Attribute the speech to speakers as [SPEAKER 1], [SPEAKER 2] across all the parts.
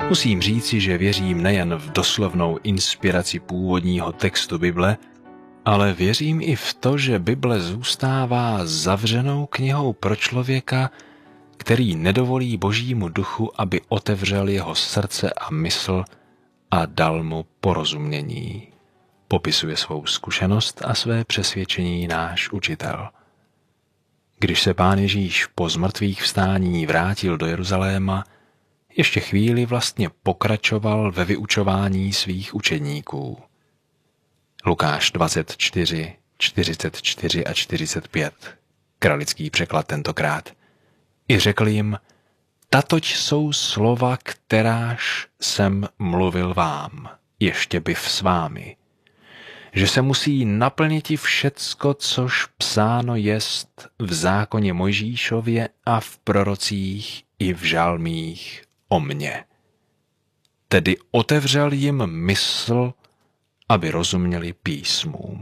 [SPEAKER 1] Musím říci, že věřím nejen v doslovnou inspiraci původního textu Bible, ale věřím i v to, že Bible zůstává zavřenou knihou pro člověka, který nedovolí Božímu duchu, aby otevřel jeho srdce a mysl a dal mu porozumění. Popisuje svou zkušenost a své přesvědčení náš učitel. Když se Pán Ježíš po zmrtvých vstání vrátil do Jeruzaléma, ještě chvíli vlastně pokračoval ve vyučování svých učedníků. Lukáš 24, 44 a 45, kralický překlad tentokrát. I řekl jim, tatoť jsou slova, kteráž jsem mluvil vám, ještě byv s vámi, že se musí naplniti všecko, což psáno jest v zákoně Mojžíšově a v prorocích i v žalmích o mně. Tedy otevřel jim mysl, aby rozuměli písmům.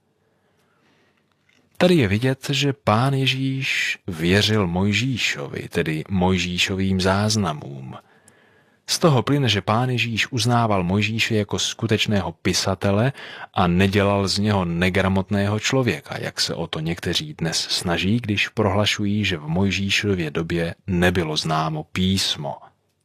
[SPEAKER 1] Tady je vidět, že Pán Ježíš věřil Mojžíšovi, tedy Mojžíšovým záznamům. Z toho plyne, že Pán Ježíš uznával Mojžíše jako skutečného pisatele a nedělal z něho negramotného člověka, jak se o to někteří dnes snaží, když prohlašují, že v Mojžíšově době nebylo známo písmo.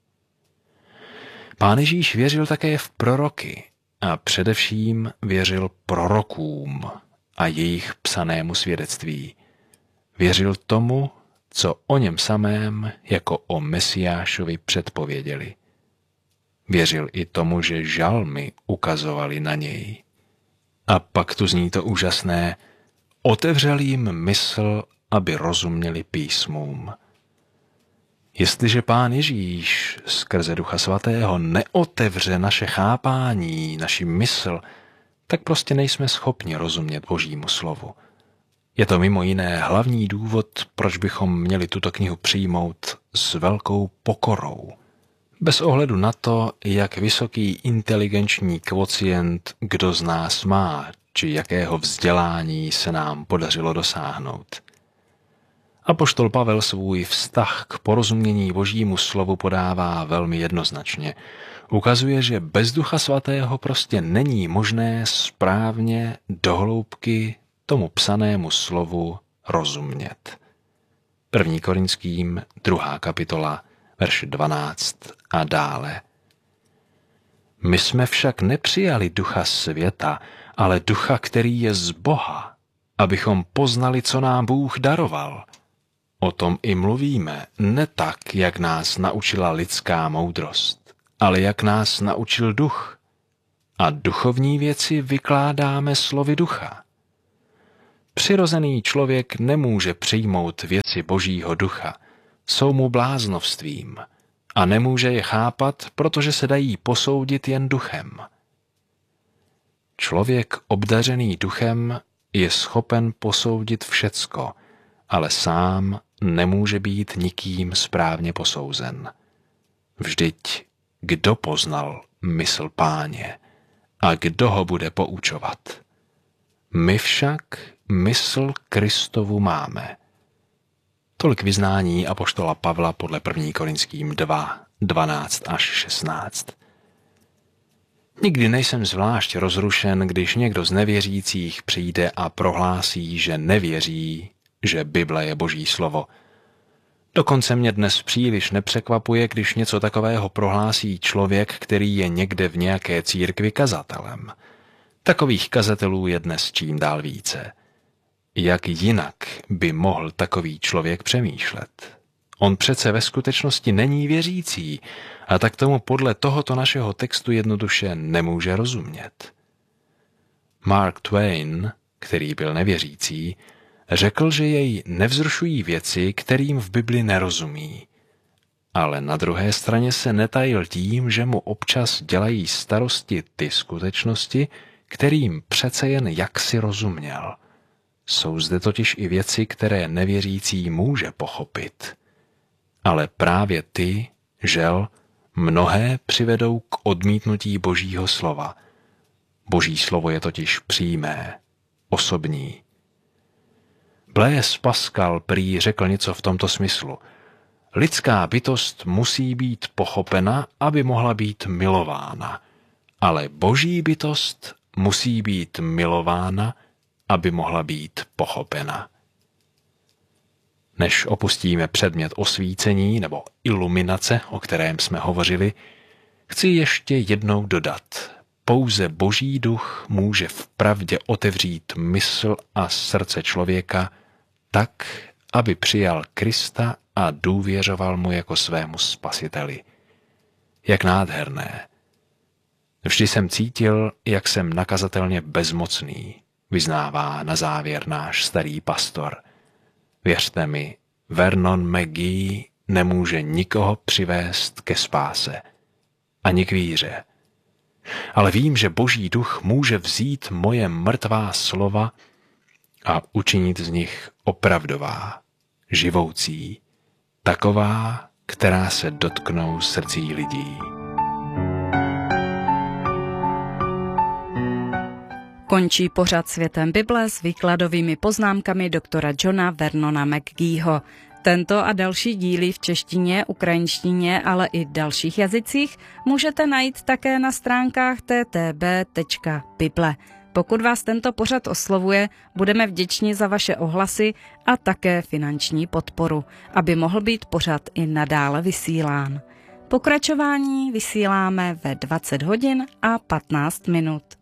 [SPEAKER 1] Pán Ježíš věřil také v proroky a především věřil prorokům a jejich psanému svědectví. Věřil tomu, co o něm samém jako o Mesiášovi předpověděli. Věřil i tomu, že žalmy ukazovali na něj. A pak tu zní to úžasné, otevřel jim mysl, aby rozuměli písmům. Jestliže Pán Ježíš skrze Ducha Svatého neotevře naše chápání, naši mysl, tak prostě nejsme schopni rozumět Božímu slovu. Je to mimo jiné hlavní důvod, proč bychom měli tuto knihu přijmout s velkou pokorou. Bez ohledu na to, jak vysoký inteligenční kvocient kdo z nás má, či jakého vzdělání se nám podařilo dosáhnout. Apoštol Pavel svůj vztah k porozumění Božímu slovu podává velmi jednoznačně. Ukazuje, že bez Ducha Svatého prostě není možné správně do hloubky tomu psanému slovu rozumět. 1. Korinským 2. kapitola, verš 12 a dále. My jsme však nepřijali ducha světa, ale ducha, který je z Boha, abychom poznali, co nám Bůh daroval. O tom i mluvíme, ne tak, jak nás naučila lidská moudrost, ale jak nás naučil duch. A duchovní věci vykládáme slovy ducha. Přirozený člověk nemůže přijmout věci Božího ducha, jsou mu bláznovstvím a nemůže je chápat, protože se dají posoudit jen duchem. Člověk obdařený duchem je schopen posoudit všecko, ale sám nemůže být nikým správně posouzen. Vždyť kdo poznal mysl Páně a kdo ho bude poučovat? My však mysl Kristovu máme. Tolik vyznání apoštola Pavla podle 1. Korinským 2, 12 až 16. Nikdy nejsem zvlášť rozrušen, když někdo z nevěřících přijde a prohlásí, že nevěří, že Bible je Boží slovo. Dokonce mě dnes příliš nepřekvapuje, když něco takového prohlásí člověk, který je někde v nějaké církvi kazatelem. Takových kazatelů je dnes čím dál více. Jak jinak by mohl takový člověk přemýšlet? On přece ve skutečnosti není věřící a tak tomu podle tohoto našeho textu jednoduše nemůže rozumět. Mark Twain, který byl nevěřící, řekl, že jej nevzrušují věci, kterým v Bibli nerozumí. Ale na druhé straně se netajil tím, že mu občas dělají starosti ty skutečnosti, kterým přece jen jaksi rozuměl. Jsou zde totiž i věci, které nevěřící může pochopit. Ale právě ty, žel, mnohé přivedou k odmítnutí Božího slova. Boží slovo je totiž přímé, osobní. Blaise Pascal prý řekl něco v tomto smyslu. Lidská bytost musí být pochopena, aby mohla být milována, ale boží bytost musí být milována, aby mohla být pochopena. Než opustíme předmět osvícení nebo iluminace, o kterém jsme hovořili, chci ještě jednou dodat. Pouze Boží duch může vpravdě otevřít mysl a srdce člověka tak, aby přijal Krista a důvěřoval mu jako svému spasiteli. Jak nádherné. Vždy jsem cítil, jak jsem nakazatelně bezmocný, vyznává na závěr náš starý pastor. Věřte mi, Vernon McGee nemůže nikoho přivést ke spáse, ani k víře. Ale vím, že Boží duch může vzít moje mrtvá slova a učinit z nich opravdová, živoucí, taková, která se dotknou srdcí lidí.
[SPEAKER 2] Končí pořad Světem Bible s výkladovými poznámkami doktora Johna Vernona McGeeho. Tento a další díly v češtině, ukrajinštině, ale i dalších jazycích můžete najít také na stránkách ttb.bible. Pokud vás tento pořad oslovuje, budeme vděční za vaše ohlasy a také finanční podporu, aby mohl být pořad i nadále vysílán. Pokračování vysíláme ve 20 hodin a 15 minut.